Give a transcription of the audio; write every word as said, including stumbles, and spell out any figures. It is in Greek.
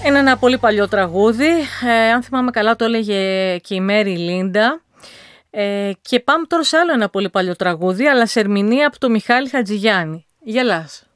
Είναι ένα πολύ παλιό τραγούδι, ε, αν θυμάμαι καλά το έλεγε και η Μέρι Λίντα. Ε, και πάμε τώρα σε άλλο ένα πολύ παλιό τραγούδι, αλλά σε ερμηνεία από το Μιχάλη Χατζηγιάννη. Γελάς.